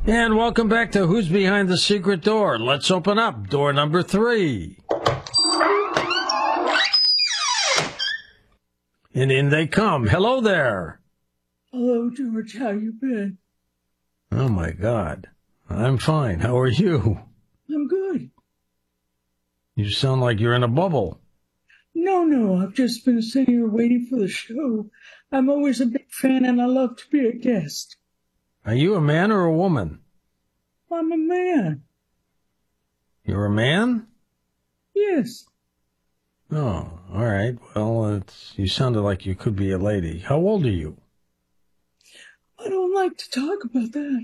And welcome back to Who's Behind the Secret Door. Let's open up door number 3. And in they come. Hello there. Hello, George. How you been? Oh, my God. I'm fine. How are you? I'm good. You sound like you're in a bubble. No. I've just been sitting here waiting for the show. I'm always a big fan, and I love to be a guest. Are you a man or a woman? I'm a man. You're a man? Yes. Oh, all right. Well, you sounded like you could be a lady. How old are you? I don't like to talk about that.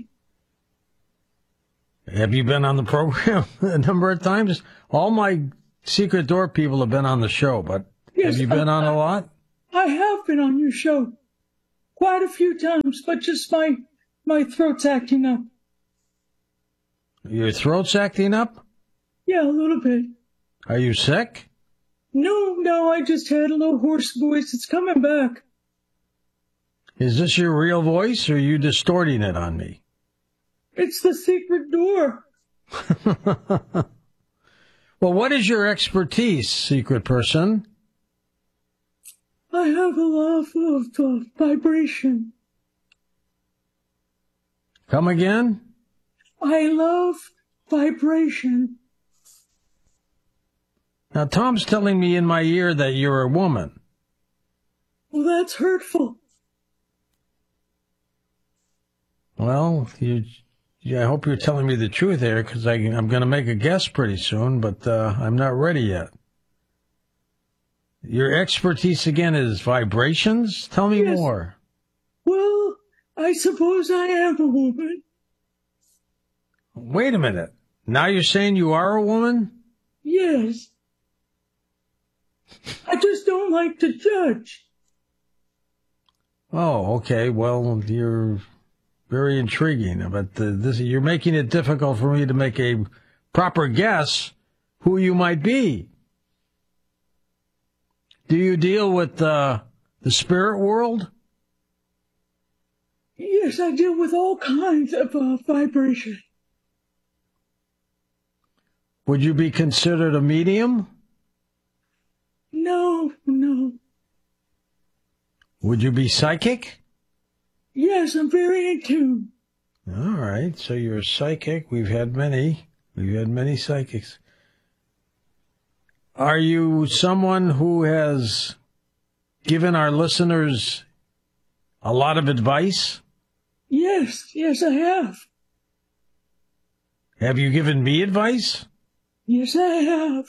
Have you been on the program a number of times? All my Secret Door people have been on the show, but yes, have you been on a lot? I have been on your show quite a few times, but just my throat's acting up. Your throat's acting up? Yeah, a little bit. Are you sick? No, I just had a little hoarse voice. It's coming back. Is this your real voice, or are you distorting it on me? It's the Secret Door. Well, what is your expertise, secret person? I have a love of vibration. Come again? I love vibration. Now, Tom's telling me in my ear that you're a woman. Well, that's hurtful. Well, I hope you're telling me the truth here, because I'm going to make a guess pretty soon, but I'm not ready yet. Your expertise again is vibrations? Tell me more. Well, I suppose I am a woman. Wait a minute. Now you're saying you are a woman? Yes. I just don't like to judge. Oh, okay. Well, you're very intriguing, but you're making it difficult for me to make a proper guess who you might be. Do you deal with the spirit world? Yes, I deal with all kinds of vibration. Would you be considered a medium? No. Would you be psychic? Yes, I'm very in tune. All right, so you're a psychic. We've had many psychics. Are you someone who has given our listeners a lot of advice? Yes, I have. Have you given me advice? Yes, I have.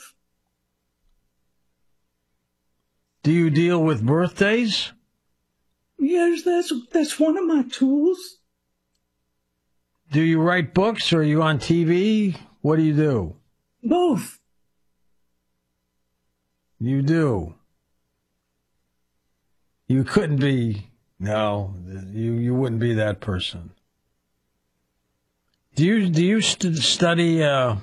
Do you deal with birthdays? Yes, that's one of my tools. Do you write books, or are you on TV? What do you do? Both. You do. You couldn't be. No, you wouldn't be that person. Do you study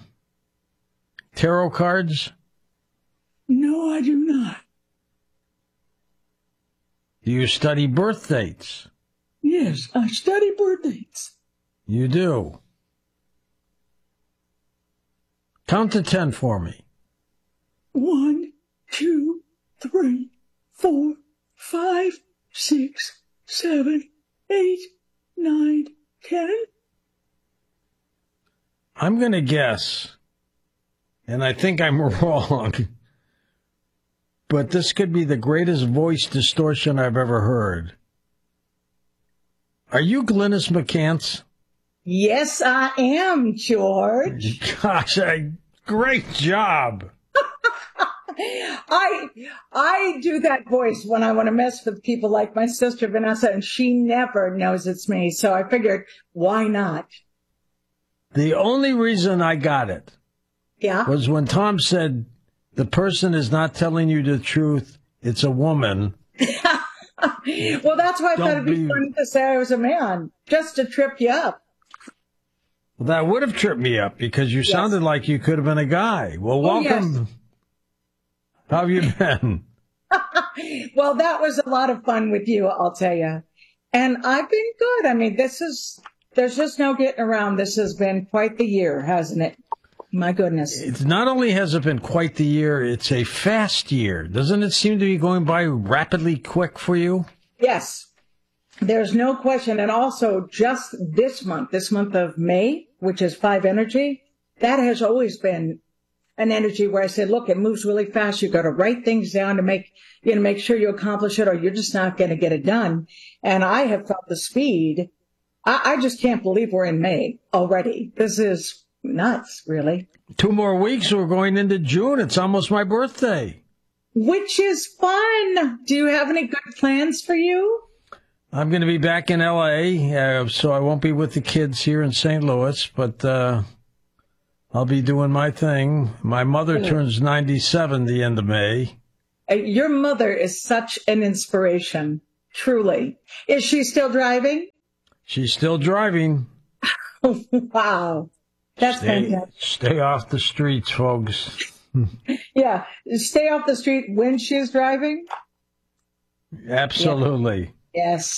tarot cards? No, I do not. Do you study birth dates? Yes, I study birth dates. You do. Count to 10 for me. 1, 2, 3, 4, 5, 6, 7, 8, 9, 10. I'm going to guess, and I think I'm wrong, but this could be the greatest voice distortion I've ever heard. Are you Glynis McCants? Yes, I am, George. Gosh, great job. I do that voice when I want to mess with people like my sister Vanessa, and she never knows it's me. So I figured, why not? The only reason I got it was when Tom said, the person is not telling you the truth, it's a woman. Well, that's why I thought it'd be funny to say I was a man, just to trip you up. Well, that would have tripped me up, because you sounded like you could have been a guy. Well, welcome. Yes. How have you been? Well, that was a lot of fun with you, I'll tell you. And I've been good. I mean, this is There's just no getting around. This has been quite the year, hasn't it? My goodness. It's not only has it been quite the year, it's a fast year. Doesn't it seem to be going by rapidly quick for you? Yes, there's no question. And also just this month of May, which is 5 energy, that has always been an energy where I said, look, it moves really fast. You've got to write things down to make sure you accomplish it, or you're just not going to get it done. And I have felt the speed. I just can't believe we're in May already. This is nuts, really. 2 more weeks, we're going into June. It's almost my birthday. Which is fun. Do you have any good plans for you? I'm going to be back in L.A., so I won't be with the kids here in St. Louis, but I'll be doing my thing. My mother turns 97 the end of May. Your mother is such an inspiration, truly. Is she still driving? She's still driving. Wow. That's fantastic. Stay off the streets, folks. Yeah. Stay off the street when she's driving? Absolutely. Yeah. Yes.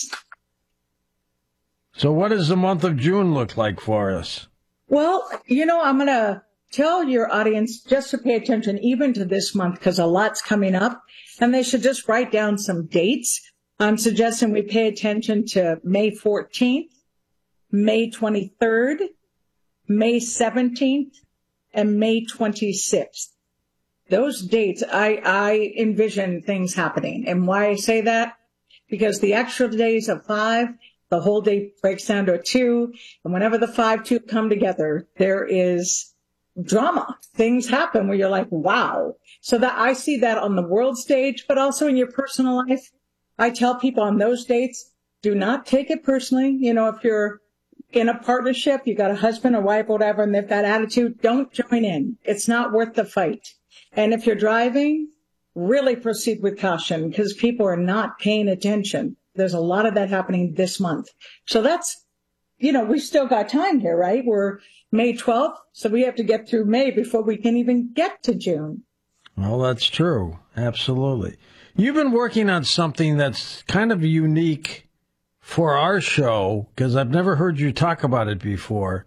So what does the month of June look like for us? Well, I'm going to tell your audience just to pay attention even to this month because a lot's coming up, and they should just write down some dates. I'm suggesting we pay attention to May 14th, May 23rd, May 17th, and May 26th. Those dates, I envision things happening. And why I say that? Because the extra days of 5, the whole day breaks down to a 2. And whenever the 5, 2 come together, there is drama. Things happen where you're like, wow. So that I see that on the world stage, but also in your personal life. I tell people on those dates, do not take it personally. If you're in a partnership, you got a husband or wife or whatever, and they've got attitude, don't join in. It's not worth the fight. And if you're driving, really proceed with caution because people are not paying attention. There's a lot of that happening this month. So that's, we still got time here, right? We're May 12th, so we have to get through May before we can even get to June. Well, that's true. Absolutely. You've been working on something that's kind of unique for our show because I've never heard you talk about it before.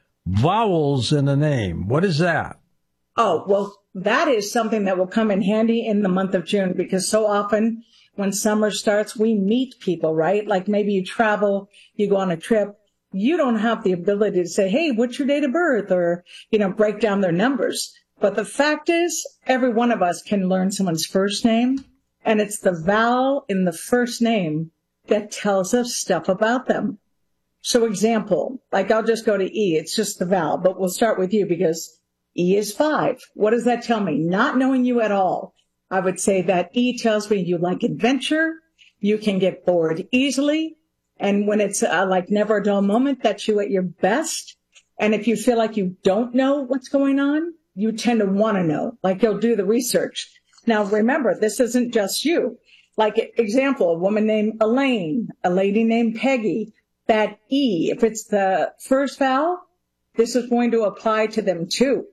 Vowels in a name. What is that? Oh, well, that is something that will come in handy in the month of June because so often when summer starts, we meet people, right? Like maybe you travel, you go on a trip. You don't have the ability to say, hey, what's your date of birth? Or, break down their numbers. But the fact is, every one of us can learn someone's first name. And it's the vowel in the first name that tells us stuff about them. So example, like I'll just go to E. It's just the vowel, but we'll start with you because E is 5. What does that tell me? Not knowing you at all. I would say that E tells me you like adventure. You can get bored easily. And when it's like never a dull moment, that's you at your best. And if you feel like you don't know what's going on, you tend to want to know, like you'll do the research. Now, remember, this isn't just you. Like example, a woman named Elaine, a lady named Peggy, that E, if it's the first vowel, this is going to apply to them too.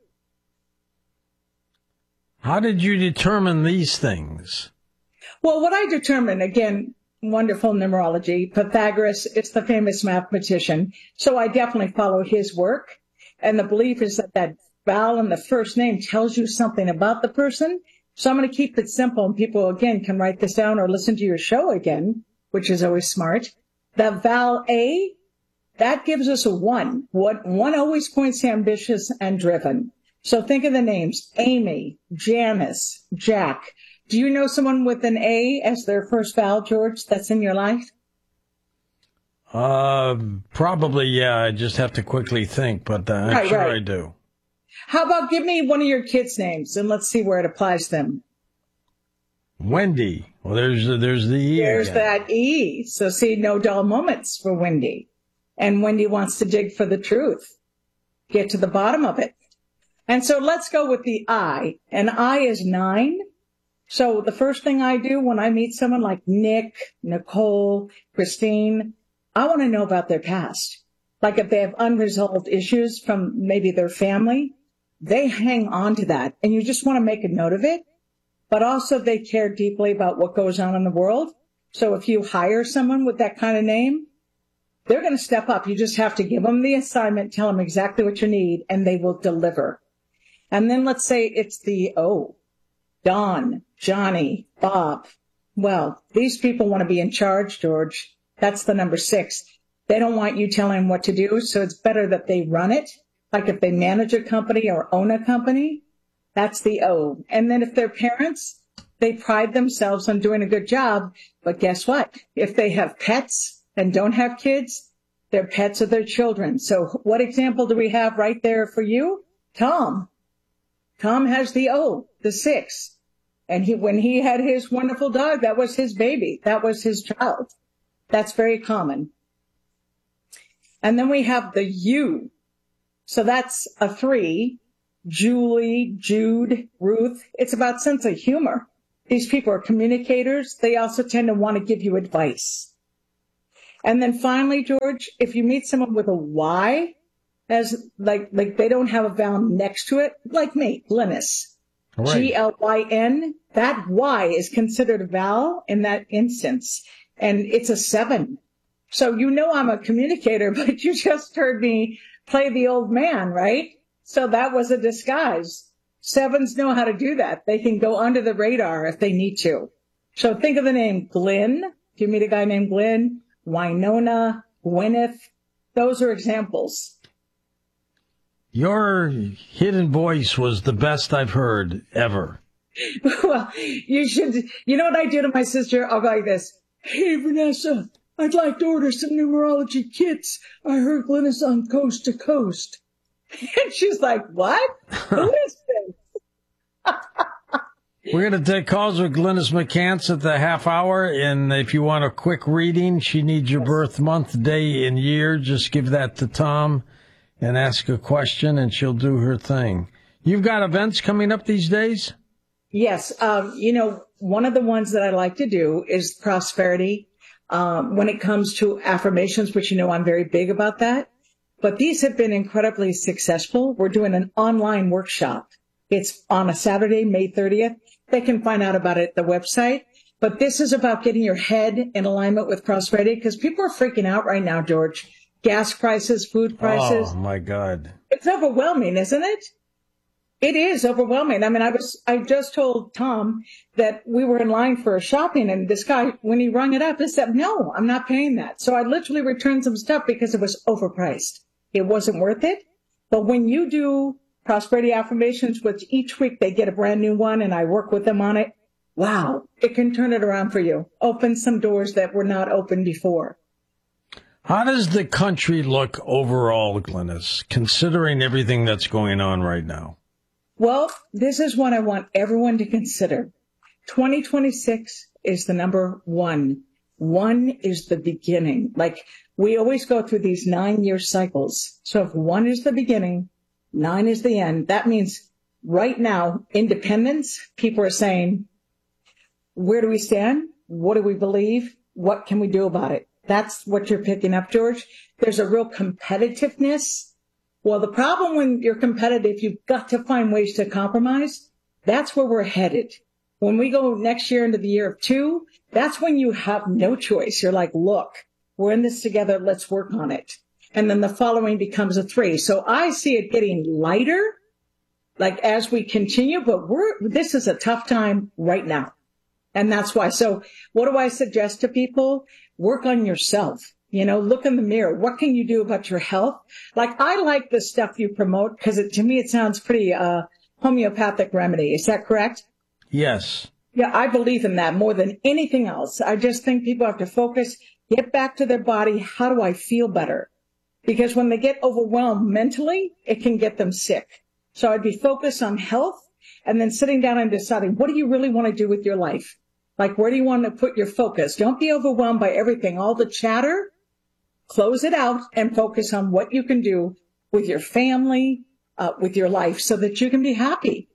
How did you determine these things? Well, what I determined, again, wonderful numerology. Pythagoras is the famous mathematician. So I definitely follow his work. And the belief is that vowel in the first name tells you something about the person. So I'm going to keep it simple. And people, again, can write this down or listen to your show again, which is always smart. The vowel A, that gives us a 1. What 1 always points to ambitious and driven. So think of the names, Amy, Janice, Jack. Do you know someone with an A as their first vowel, George, that's in your life? Probably, yeah. I just have to quickly think, but I'm sure I do. How about give me one of your kids' names, and let's see where it applies to them. Wendy. Well, there's the E. There's again. that E. So see, no dull moments for Wendy. And Wendy wants to dig for the truth, get to the bottom of it. And so let's go with the I. And I is 9. So the first thing I do when I meet someone like Nick, Nicole, Christine, I want to know about their past. Like if they have unresolved issues from maybe their family, they hang on to that. And you just want to make a note of it. But also they care deeply about what goes on in the world. So if you hire someone with that kind of name, they're going to step up. You just have to give them the assignment, tell them exactly what you need, and they will deliver. And then let's say it's the O, Don, Johnny, Bob. Well, these people want to be in charge, George. That's the number 6. They don't want you telling them what to do, so it's better that they run it. Like if they manage a company or own a company, that's the O. And then if they're parents, they pride themselves on doing a good job. But guess what? If they have pets and don't have kids, their pets are their children. So what example do we have right there for you? Tom. Tom has the O, the 6. And when he had his wonderful dog, that was his baby. That was his child. That's very common. And then we have the U. So that's a 3. Julie, Jude, Ruth. It's about sense of humor. These people are communicators. They also tend to want to give you advice. And then finally, George, if you meet someone with a Y, as like they don't have a vowel next to it, like me, Glynis. Right. Glyn, that Y is considered a vowel in that instance. And it's a 7. So you know I'm a communicator, but you just heard me play the old man, right? So that was a disguise. 7s know how to do that. They can go under the radar if they need to. So think of the name Glenn. If you meet a guy named Glenn, Winona, Gwyneth, those are examples. Your hidden voice was the best I've heard ever. Well, you should. You know what I do to my sister? I'll go like this. Hey, Vanessa, I'd like to order some numerology kits. I heard Glynis on Coast to Coast. And she's like, what? Who is this? We're going to take calls with Glynis McCants at the half hour. And if you want a quick reading, she needs your birth month, day, and year. Just give that to Tom and ask a question, and she'll do her thing. You've got events coming up these days? Yes. One of the ones that I like to do is prosperity. When it comes to affirmations, which I'm very big about that. But these have been incredibly successful. We're doing an online workshop. It's on a Saturday, May 30th. They can find out about it at the website. But this is about getting your head in alignment with prosperity because people are freaking out right now, George. Gas prices, food prices. Oh, my God. It's overwhelming, isn't it? It is overwhelming. I mean, I just told Tom that we were in line for shopping, and this guy, when he rung it up, he said, no, I'm not paying that. So I literally returned some stuff because it was overpriced. It wasn't worth it. But when you do prosperity affirmations, which each week they get a brand new one, and I work with them on it, wow, it can turn it around for you. Open some doors that were not open before. How does the country look overall, Glynis, considering everything that's going on right now? Well, this is what I want everyone to consider. 2026 is the number 1. 1 is the beginning. Like we always go through these 9-year cycles. So if 1 is the beginning, 9 is the end, that means right now, independence, people are saying, where do we stand? What do we believe? What can we do about it? That's what you're picking up, George. There's a real competitiveness. Well, the problem when you're competitive, you've got to find ways to compromise. That's where we're headed. When we go next year into the year of 2, that's when you have no choice. You're like, look, we're in this together. Let's work on it. And then the following becomes a 3. So I see it getting lighter, like as we continue, but this is a tough time right now. And that's why. So what do I suggest to people? Work on yourself. Look in the mirror. What can you do about your health? Like, I like the stuff you promote because to me, it sounds pretty homeopathic remedy. Is that correct? Yes. Yeah, I believe in that more than anything else. I just think people have to focus, get back to their body. How do I feel better? Because when they get overwhelmed mentally, it can get them sick. So I'd be focused on health and then sitting down and deciding, what do you really want to do with your life? Like, where do you want to put your focus? Don't be overwhelmed by everything, all the chatter. Close it out and focus on what you can do with your family, with your life so that you can be happy.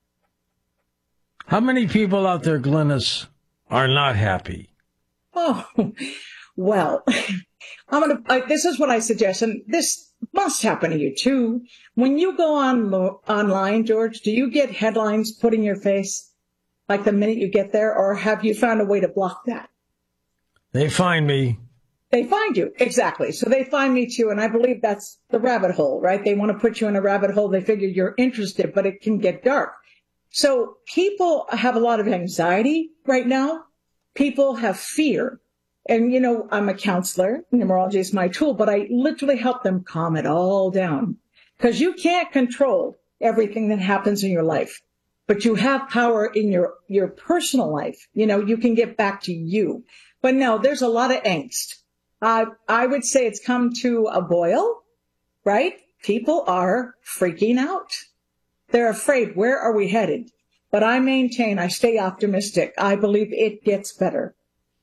How many people out there, Glynis, are not happy? Oh, well, this is what I suggest, and this must happen to you too. When you go online, George, do you get headlines put in your face like the minute you get there, or have you found a way to block that? They find me. They find you. Exactly. So they find me too. And I believe that's the rabbit hole, right? They want to put you in a rabbit hole. They figure you're interested, but it can get dark. So people have a lot of anxiety right now. People have fear. And, I'm a counselor. Numerology is my tool, but I literally help them calm it all down, because you can't control everything that happens in your life, but you have power in your personal life. You can get back to you. But no, there's a lot of angst. I would say it's come to a boil, right? People are freaking out. They're afraid. Where are we headed? But I stay optimistic. I believe it gets better.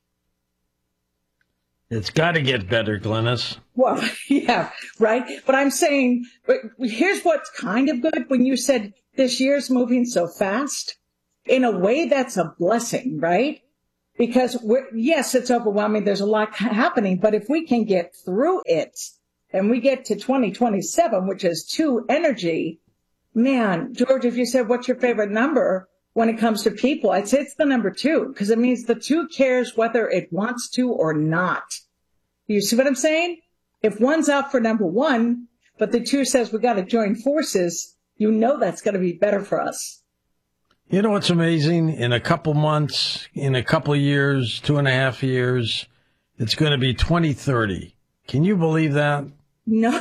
It's got to get better, Glynis. Well, yeah, right. But I'm saying, here's what's kind of good. When you said this year's moving so fast, in a way, that's a blessing, right? Because yes, it's overwhelming. There's a lot happening, but if we can get through it and we get to 2027, which is 2 energy, man, George, if you said, what's your favorite number when it comes to people, I'd say it's the number 2, because it means the 2 cares whether it wants to or not. You see what I'm saying? If 1's out for number 1, but the 2 says we got to join forces, that's going to be better for us. You know what's amazing? In a couple months, in a couple years, 2.5 years, it's going to be 2030. Can you believe that? No.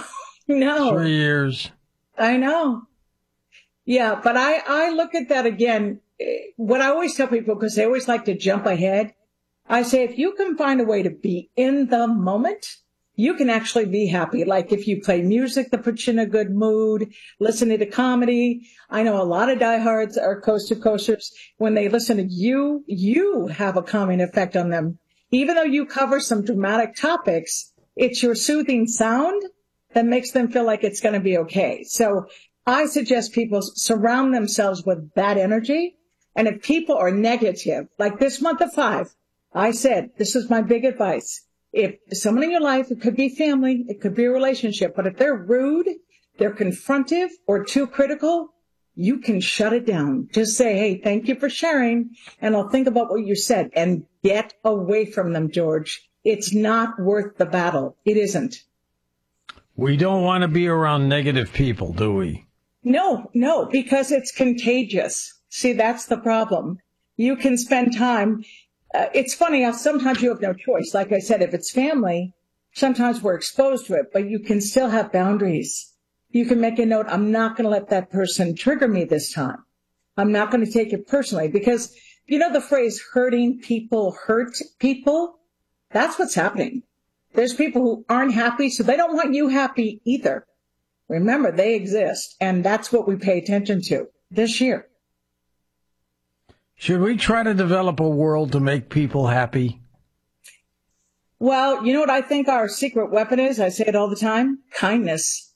3 years. I know. Yeah, but I look at that again. What I always tell people, because they always like to jump ahead, I say, if you can find a way to be in the moment, you can actually be happy. Like if you play music that puts you in a good mood, listening to comedy. I know a lot of diehards are coast to coasters. When they listen to you have a calming effect on them. Even though you cover some dramatic topics, it's your soothing sound that makes them feel like it's going to be okay. So I suggest people surround themselves with that energy. And if people are negative, like this month of 5, I said, this is my big advice. If someone in your life, it could be family, it could be a relationship, but if they're rude, they're confrontive or too critical, you can shut it down. Just say, hey, thank you for sharing, and I'll think about what you said, and get away from them, George. It's not worth the battle. It isn't. We don't want to be around negative people, do we? No, because it's contagious. See, that's the problem. You can spend time. It's funny how sometimes you have no choice. Like I said, if it's family, sometimes we're exposed to it, but you can still have boundaries. You can make a note, I'm not going to let that person trigger me this time. I'm not going to take it personally, because the phrase hurting people hurt people? That's what's happening. There's people who aren't happy, so they don't want you happy either. Remember, they exist, and that's what we pay attention to this year. Should we try to develop a world to make people happy? Well, you know what I think our secret weapon is? I say it all the time. Kindness.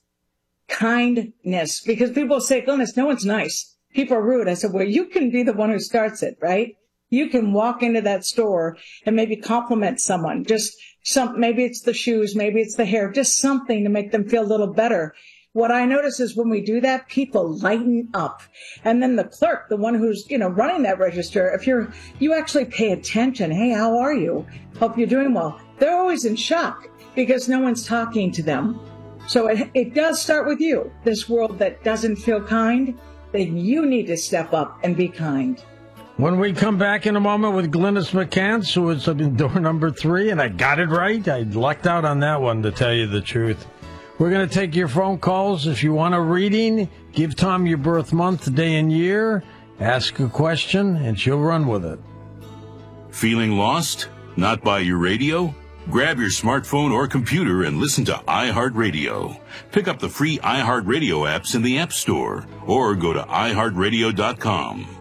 Because people say, goodness, no one's nice. People are rude. I said, well, you can be the one who starts it, right? You can walk into that store and maybe compliment someone. Maybe it's the shoes, maybe it's the hair, just something to make them feel a little better. What I notice is when we do that, people lighten up. And then the clerk, the one who's, running that register, if you actually pay attention, hey, how are you? Hope you're doing well. They're always in shock because no one's talking to them. So it does start with you. This world that doesn't feel kind, then you need to step up and be kind. When we come back in a moment with Glynis McCants, who is in door number 3, and I got it right. I lucked out on that one, to tell you the truth. We're going to take your phone calls. If you want a reading, give Tom your birth month, day, and year. Ask a question, and she'll run with it. Feeling lost? Not by your radio? Grab your smartphone or computer and listen to iHeartRadio. Pick up the free iHeartRadio apps in the App Store or go to iHeartRadio.com.